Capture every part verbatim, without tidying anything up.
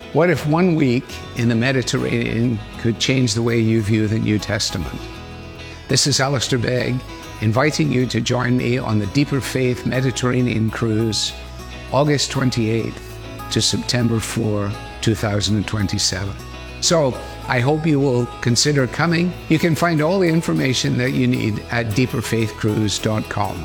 What if one week in the Mediterranean could change the way you view the New Testament? This is Alistair Begg, inviting you to join me on the Deeper Faith Mediterranean Cruise, August twenty-eighth to September fourth, two thousand twenty-seven. So, I hope you will consider coming. You can find all the information that you need at deeper faith cruise dot com.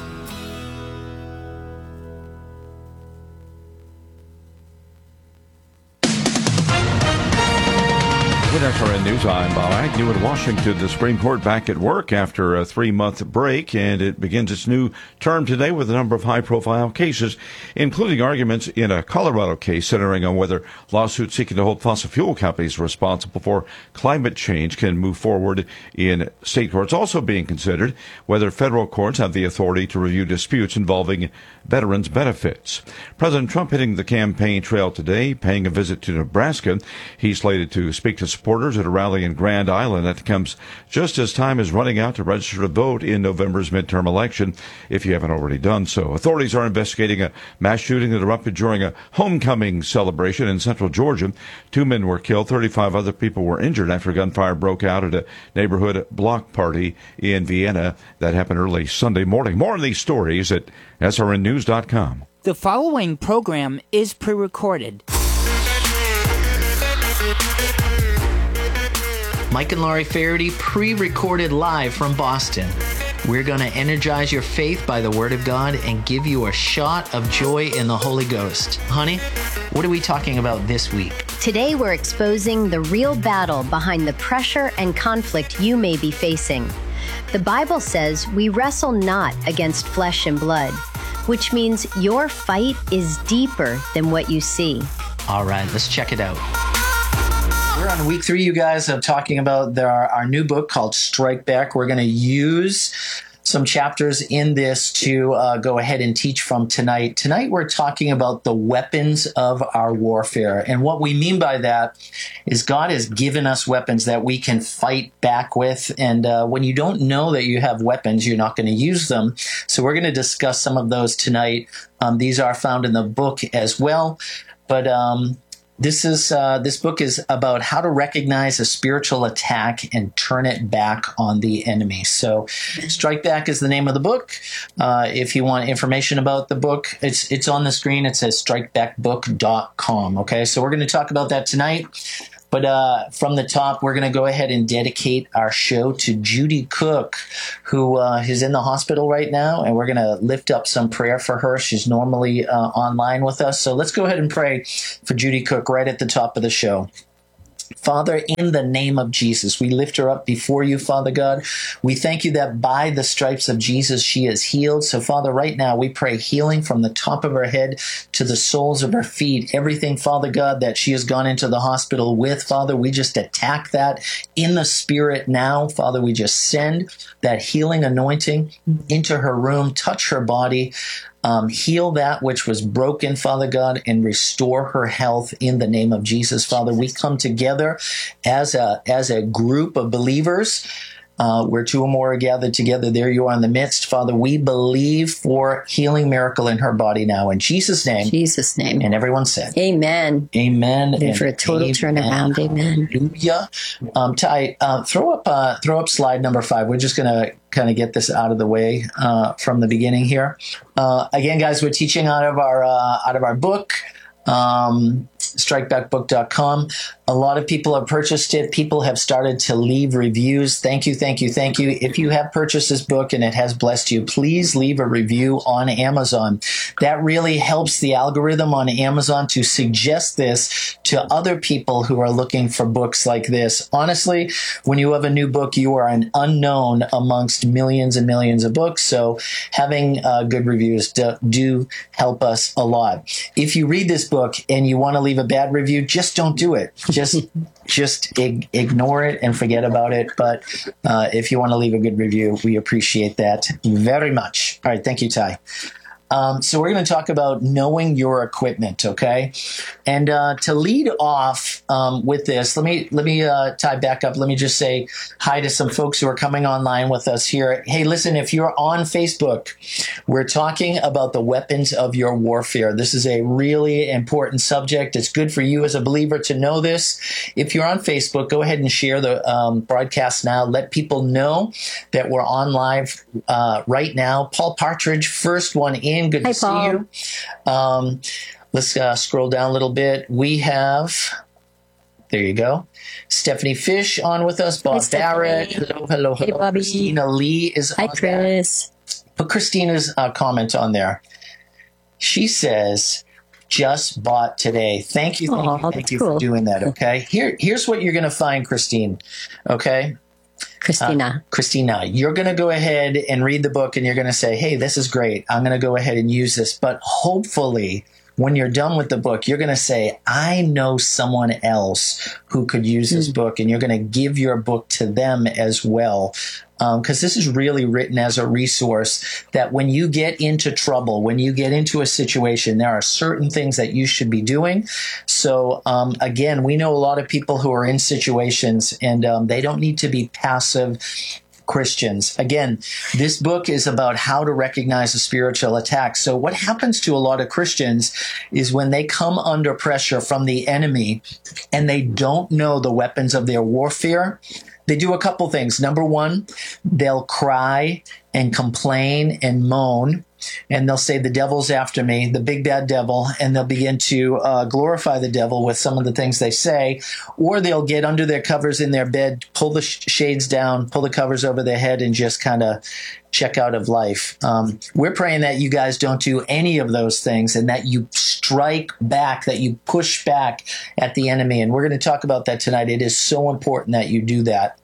With S R N News, I'm Bob Agnew in Washington. The Supreme Court back at work after a three-month break, and it begins its new term today with a number of high-profile cases, including arguments in a Colorado case centering on whether lawsuits seeking to hold fossil fuel companies responsible for climate change can move forward in state courts. Also being considered whether federal courts have the authority to review disputes involving veterans' benefits. President Trump hitting the campaign trail today, paying a visit to Nebraska. He's slated to speak to supporters at a rally in Grand Island. That comes just as time is running out to register to vote in November's midterm election, if you haven't already done so. Authorities are investigating a mass shooting that erupted during a homecoming celebration in central Georgia. Two men were killed, thirty-five other people were injured after gunfire broke out at a neighborhood block party in Vienna. That happened early Sunday morning. More on these stories at S R N news dot com. The following program is pre-recorded. Mike and Laurie Faraday, pre-recorded live from Boston. We're going to energize your faith by the Word of God and give you a shot of joy in the Holy Ghost. Honey, what are we talking about this week? Today we're exposing the real battle behind the pressure and conflict you may be facing. The Bible says we wrestle not against flesh and blood, which means your fight is deeper than what you see. All right, let's check it out. We're on week three, you guys, of talking about their, our new book called Strike Back. We're going to use some chapters in this to uh, go ahead and teach from tonight. Tonight, we're talking about the weapons of our warfare. And what we mean by that is God has given us weapons that we can fight back with. And uh, when you don't know that you have weapons, you're not going to use them. So we're going to discuss some of those tonight. Um, these are found in the book as well. But um, This is uh, this book is about how to recognize a spiritual attack and turn it back on the enemy. So, Strike Back is the name of the book. Uh, if you want information about the book, it's it's on the screen. It says strike back book dot com. Okay, so we're going to talk about that tonight. But uh, from the top, we're going to go ahead and dedicate our show to Judy Cook, who uh, is in the hospital right now, and we're going to lift up some prayer for her. She's normally uh, online with us. So let's go ahead and pray for Judy Cook right at the top of the show. Father, in the name of Jesus, we lift her up before you, Father God. We thank you that by the stripes of Jesus, she is healed. So, Father, right now, we pray healing from the top of her head to the soles of her feet. Everything, Father God, that she has gone into the hospital with, Father, we just attack that in the spirit now. Father, we just send that healing anointing into her room, touch her body. Um, heal that which was broken, Father God, and restore her health in the name of Jesus. Father, we come together as a as a group of believers. Uh, where two or more are gathered together, there you are in the midst. Father, we believe for healing miracle in her body now. In Jesus' name. Jesus' name. And everyone said. Amen. Amen. And, and for a total amen. Turnaround. Amen. Hallelujah. Um, Ty, uh, throw up uh, throw up slide number five. We're just going to kind of get this out of the way uh, from the beginning here. Uh, again, guys, we're teaching out of our uh, out of our book. Um, strike back book dot com. A lot of people have purchased it. People have started to leave reviews. Thank you, thank you, thank you. If you have purchased this book and it has blessed you, please leave a review on Amazon. That really helps the algorithm on Amazon to suggest this to other people who are looking for books like this. Honestly, when you have a new book, you are an unknown amongst millions and millions of books. So having uh, good reviews do, do help us a lot. If you read this book and you want to leave a bad review, just don't do it. Just just ig- ignore it and forget about it. But uh, if you want to leave a good review, we appreciate that very much. All right. Thank you, Ty. Um, so we're going to talk about knowing your equipment, okay? And uh, to lead off um, with this, let me let me uh, tie back up. Let me just say hi to some folks who are coming online with us here. Hey, listen, if you're on Facebook, we're talking about the weapons of your warfare. This is a really important subject. It's good for you as a believer to know this. If you're on Facebook, go ahead and share the um, broadcast now. Let people know that we're on live uh, right now. Paul Partridge, first one in. Good Hi, to see Paul. you. Um, let's uh, scroll down a little bit. We have, there you go, Stephanie Fish on with us. Bob Barrett. Hello, hello, Hey, hello. Bobby. Christina Lee is Hi, on there. Chris. Put Christina's uh, comment on there. She says, just bought today. Thank you, thank Aw, you, thank that's you cool. for doing that, okay? Here, here's what you're going to find, Christine, okay? Christina. Uh, Christina, you're going to go ahead and read the book and you're going to say, hey, this is great. I'm going to go ahead and use this. But hopefully, when you're done with the book, you're going to say, I know someone else who could use this book. And you're going to give your book to them as well. Because um, this is really written as a resource that when you get into trouble, when you get into a situation, there are certain things that you should be doing. So, um, again, we know a lot of people who are in situations and um, they don't need to be passive Christians. Again, this book is about how to recognize a spiritual attack. So what happens to a lot of Christians is when they come under pressure from the enemy and they don't know the weapons of their warfare, they do a couple things. Number one, they'll cry and complain and moan, and they'll say, the devil's after me, the big bad devil, and they'll begin to uh, glorify the devil with some of the things they say, or they'll get under their covers in their bed, pull the sh- shades down, pull the covers over their head, and just kind of check out of life. Um, we're praying that you guys don't do any of those things and that you strike back, that you push back at the enemy. And we're going to talk about that tonight. It is so important that you do that.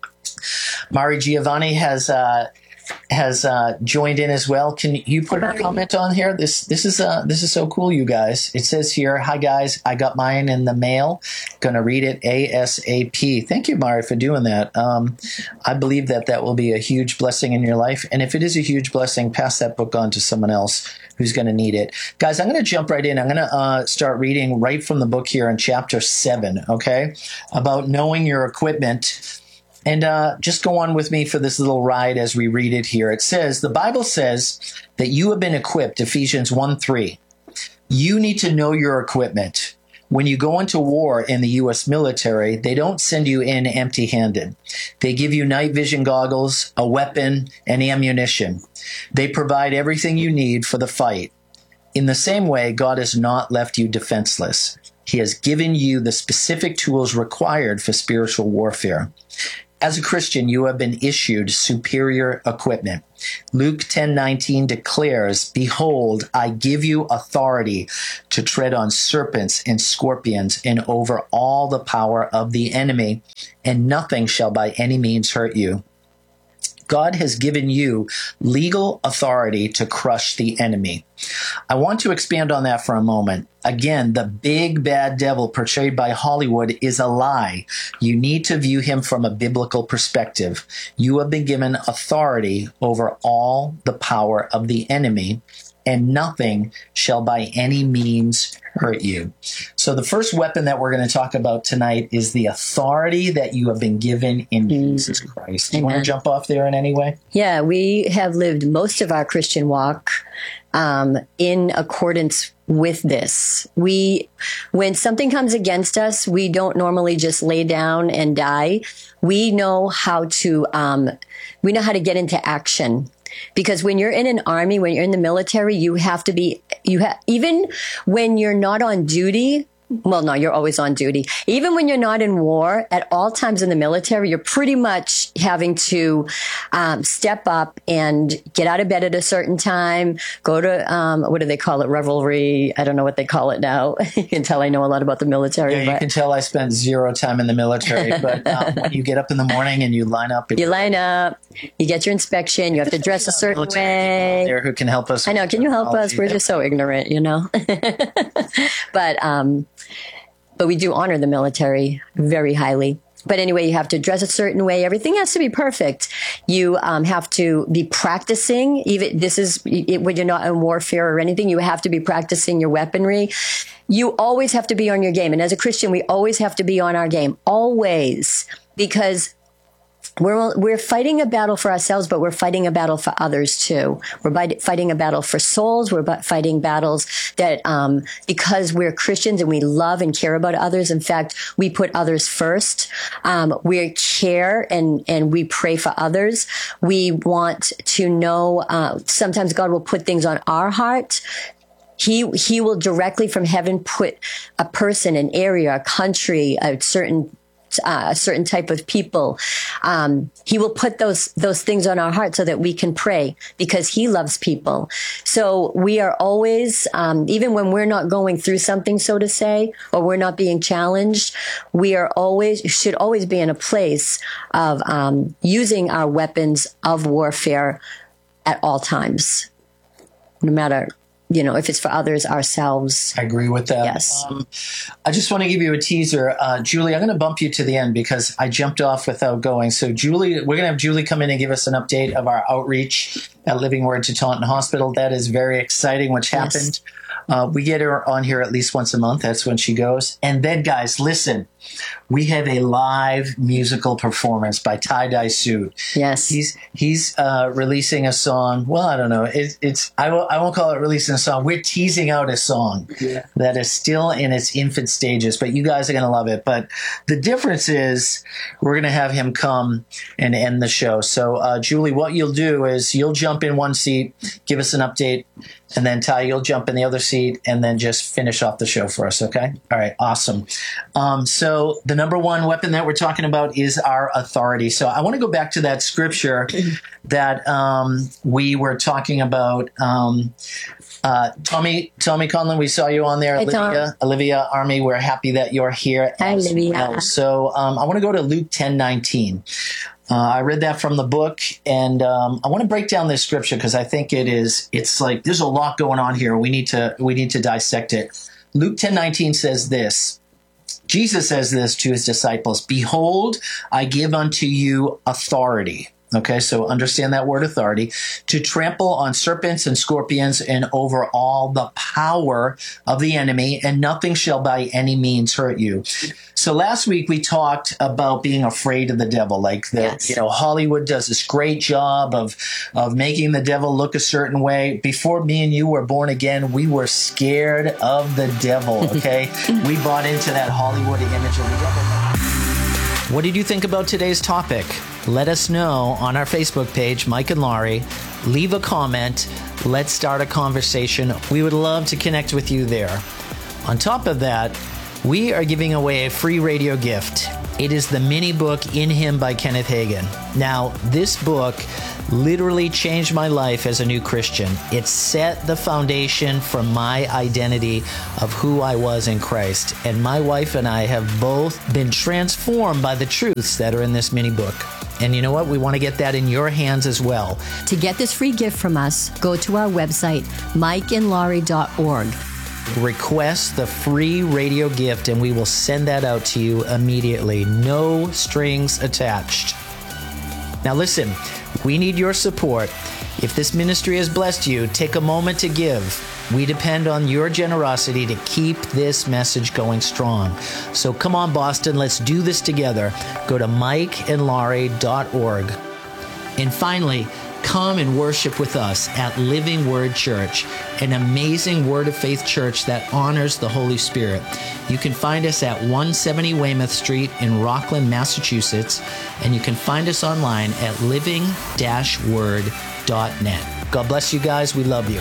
Mari Giovanni has uh, has uh, joined in as well. Can you put a comment on here? This this is uh, this is so cool, you guys. It says here, "Hi guys, I got mine in the mail. Gonna read it ASAP." Thank you, Mari, for doing that. Um, I believe that that will be a huge blessing in your life, and if it is a huge blessing, pass that book on to someone else who's going to need it. Guys, I'm going to jump right in. I'm going to uh, start reading right from the book here in chapter seven. Okay, about knowing your equipment. And uh, just go on with me for this little ride as we read it here. It says, the Bible says that you have been equipped, Ephesians one three. You need to know your equipment. When you go into war in the U S military, they don't send you in empty-handed. They give you night vision goggles, a weapon, and ammunition. They provide everything you need for the fight. In the same way, God has not left you defenseless. He has given you the specific tools required for spiritual warfare. As a Christian, you have been issued superior equipment. Luke ten nineteen declares, behold, I give you authority to tread on serpents and scorpions and over all the power of the enemy, and nothing shall by any means hurt you. God has given you legal authority to crush the enemy. I want to expand on that for a moment. Again, the big bad devil portrayed by Hollywood is a lie. You need to view him from a biblical perspective. You have been given authority over all the power of the enemy, and nothing shall by any means hurt you. So the first weapon that we're going to talk about tonight is the authority that you have been given in Jesus Christ. Do you want to jump off there in any way? Yeah, we have lived most of our Christian walk um, in accordance with this. We, when something comes against us, we don't normally just lay down and die. We know how to, um, we know how to get into action. Because when you're in an army, when you're in the military, you have to be, you have, even when you're not on duty, well, no, you're always on duty. Even when you're not in war, at all times in the military, you're pretty much having to um, step up and get out of bed at a certain time, go to, um, what do they call it, revelry? I don't know what they call it now. You can tell I know a lot about the military. Yeah, but you can tell I spent zero time in the military. But um, when you get up in the morning and you line up. You line up, you get your inspection, you have to dress a certain way. There who can help us. I know. Can you help us? We're just so ignorant, you know. But um, but we do honor the military very highly. but anyway, you have to dress a certain way. Everything has to be perfect. You um, have to be practicing. Even this is it, when you're not in warfare or anything, you have to be practicing your weaponry. You always have to be on your game. And as a Christian, we always have to be on our game. Always. Because we're we're fighting a battle for ourselves, but we're fighting a battle for others too. We're fighting a battle for souls. We're fighting battles that um, because we're Christians and we love and care about others. In fact, we put others first. Um, we care and and we pray for others. We want to know. Uh, sometimes God will put things on our heart. He he will directly from heaven put a person, an area, a country, a certain. Uh, a certain type of people. Um, he will put those those things on our heart so that we can pray because he loves people. So we are always, um, even when we're not going through something, so to say, or we're not being challenged, we are always, should always be in a place of um, using our weapons of warfare at all times, no matter, you know, if it's for others, ourselves. I agree with that. Yes. Um, I just want to give you a teaser. Uh, Julie, I'm going to bump you to the end because I jumped off without going. So Julie, we're going to have Julie come in and give us an update of our outreach at Living Word to Taunton Hospital. That is very exciting, which Yes. happened. Uh, we get her on here at least once a month. That's when she goes. And then, guys, listen, we have a live musical performance by Tie Dye Suit. Yes. He's he's uh, releasing a song. Well, I don't know. It, it's I won't, I won't call it releasing a song. We're teasing out a song yeah. that is still in its infant stages, but you guys are going to love it. But the difference is we're going to have him come and end the show. So, uh, Julie, what you'll do is you'll jump in one seat, give us an update, and then Ty, you'll jump in the other seat and then just finish off the show for us, okay? All right, awesome. Um, so the number one weapon that we're talking about is our authority. So I want to go back to that scripture that um, we were talking about. Um, uh, Tommy, Tommy Conlon, we saw you on there. Hi, Olivia, Tom. Olivia Army, we're happy that you're here. Hi, as Olivia. well. So um, I want to go to Luke ten nineteen. Uh, I read that from the book, and um, I want to break down this scripture because I think it is. It's like there's a lot going on here. We need to we need to dissect it. Luke ten nineteen says this. Jesus says this to his disciples: "Behold, I give unto you authority." Okay, so understand that word authority, to trample on serpents and scorpions and over all the power of the enemy, and nothing shall by any means hurt you. So last week we talked about being afraid of the devil. Like the, Yes. you know, Hollywood does this great job of of making the devil look a certain way. Before me and you were born again, we were scared of the devil. Okay, we bought into that Hollywood image of the devil. What did you think about today's topic? Let us know on our Facebook page, Mike and Laurie. Leave a comment. Let's start a conversation. We would love to connect with you there. On top of that, we are giving away a free radio gift. It is the mini book In Him by Kenneth Hagin. Now, this book literally changed my life as a new Christian. It set the foundation for my identity of who I was in Christ. And my wife and I have both been transformed by the truths that are in this mini book. And you know what? We want to get that in your hands as well. To get this free gift from us, go to our website, mike and laurie dot org. Request the free radio gift and we will send that out to you immediately. No strings attached. Now listen, we need your support. If this ministry has blessed you, take a moment to give. We depend on your generosity to keep this message going strong. So come on, Boston, let's do this together. Go to mike and laurie dot org. And finally, come and worship with us at Living Word Church, an amazing Word of Faith church that honors the Holy Spirit. You can find us at one seventy Weymouth Street in Rockland, Massachusetts, and you can find us online at living dash word dot net. God bless you guys. We love you.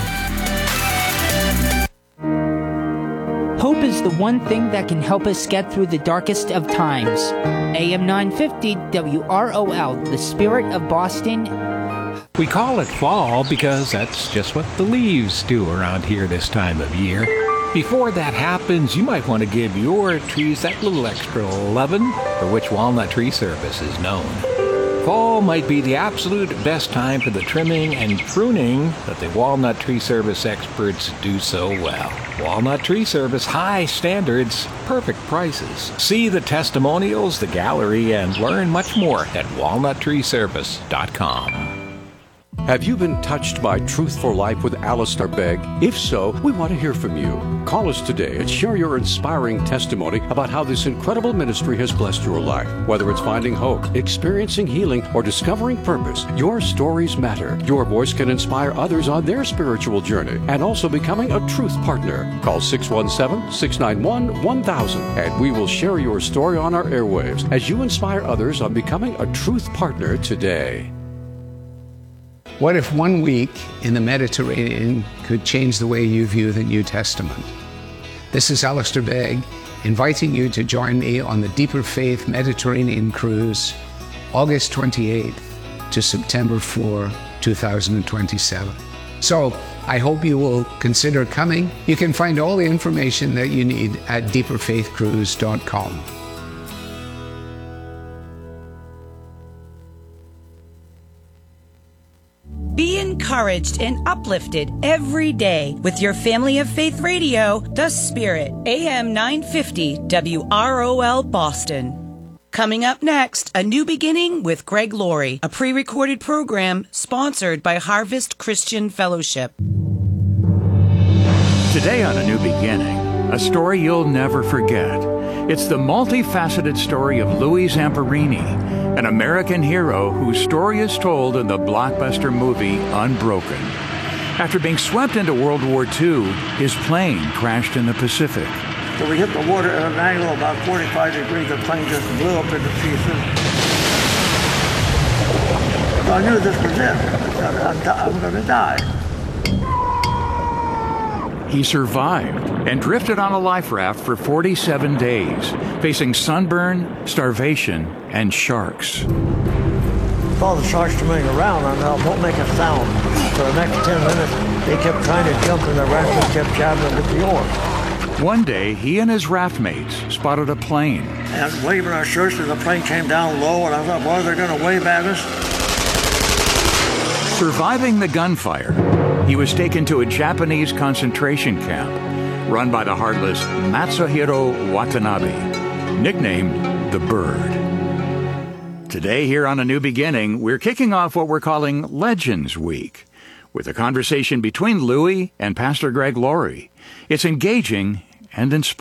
Hope is the one thing that can help us get through the darkest of times. A M nine fifty W R O L, the Spirit of Boston. We call it fall because that's just what the leaves do around here this time of year. Before that happens, you might want to give your trees that little extra lovin', for which Walnut Tree Service is known. Fall might be the absolute best time for the trimming and pruning that the Walnut Tree Service experts do so well. Walnut Tree Service, high standards, perfect prices. See the testimonials, the gallery, and learn much more at walnut tree service dot com. Have you been touched by Truth for Life with Alistair Begg? If so, we want to hear from you. Call us today and share your inspiring testimony about how this incredible ministry has blessed your life. Whether it's finding hope, experiencing healing, or discovering purpose, your stories matter. Your voice can inspire others on their spiritual journey and also becoming a truth partner. Call six one seven, six nine one, one thousand and we will share your story on our airwaves as you inspire others on becoming a truth partner today. What if one week in the Mediterranean could change the way you view the New Testament? This is Alistair Begg, inviting you to join me on the Deeper Faith Mediterranean Cruise, August twenty-eighth to September fourth, two thousand twenty-seven. So I hope you will consider coming. You can find all the information that you need at deeper faith cruise dot com. Be encouraged and uplifted every day with your Family of Faith Radio, The Spirit, A M nine fifty W R O L Boston. Coming up next, A New Beginning with Greg Laurie, a pre-recorded program sponsored by Harvest Christian Fellowship. Today on A New Beginning, a story you'll never forget. It's the multifaceted story of Louis Zamperini, an American hero whose story is told in the blockbuster movie Unbroken. After being swept into World War Two, his plane crashed in the Pacific. So we hit the water at an angle of about forty-five degrees. The plane just blew up into pieces. So I knew this was it. I was going to die. He survived and drifted on a life raft for forty-seven days, facing sunburn, starvation, and sharks. All the sharks swimming around and they won't make a sound. For the next ten minutes, they kept trying to jump and the raft kept jabbing at the oars. One day, he and his raft mates spotted a plane. And waving our shirts as the plane came down low, and I thought, boy, they're going to wave at us. Surviving the gunfire, he was taken to a Japanese concentration camp run by the heartless Matsuhiro Watanabe, nicknamed the Bird. Today here on A New Beginning, we're kicking off what we're calling Legends Week with a conversation between Louis and Pastor Greg Laurie. It's engaging and inspiring.